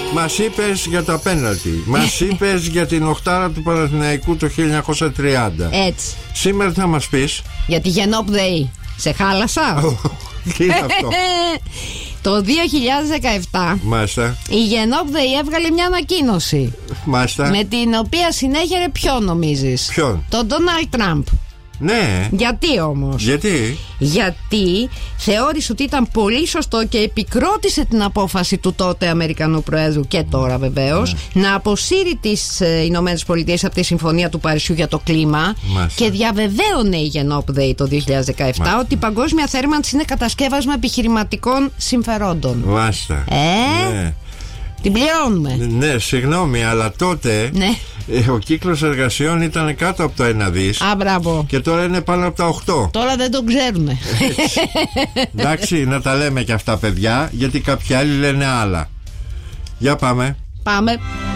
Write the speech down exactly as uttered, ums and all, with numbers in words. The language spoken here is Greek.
Μας είπες για τα πέναλτι. Μας είπες για την οχτάρα του Παναθηναϊκού το χίλια εννιακόσια τριάντα. Έτσι. Σήμερα θα μας πεις για τη Γενόπδεη. Σε χάλασα. Τι είναι αυτό? Το δύο χιλιάδες δεκαεπτά Μάλιστα. η Γενόπδεη έβγαλε μια ανακοίνωση. Μάλιστα. Με την οποία συνέχερε ποιον νομίζεις? Ποιον? Τον Ντόναλντ Τραμπ. Ναι. Γιατί όμως? Γιατί? Γιατί θεώρησε ότι ήταν πολύ σωστό και επικρότησε την απόφαση του τότε Αμερικανού Προέδρου και τώρα βεβαίως ναι. να αποσύρει τις ε, Ηνωμένες Πολιτείες από τη Συμφωνία του Παρισιού για το κλίμα. Μάλιστα. Και διαβεβαίωνε η Γενόπδεη το δύο χιλιάδες δεκαεπτά Μάλιστα. ότι η παγκόσμια θέρμανση είναι κατασκεύασμα επιχειρηματικών συμφερόντων. Μάλιστα. Ε, ναι. Την πληρώνουμε. Ναι, συγγνώμη, αλλά τότε ναι. ο κύκλος εργασιών ήταν κάτω από το ένα δις. Α, μπράβο. Και τώρα είναι πάνω από τα οκτώ. Τώρα δεν το ξέρουνε. Εντάξει, να τα λέμε και αυτά, παιδιά, γιατί κάποιοι άλλοι λένε άλλα. Για πάμε. Πάμε.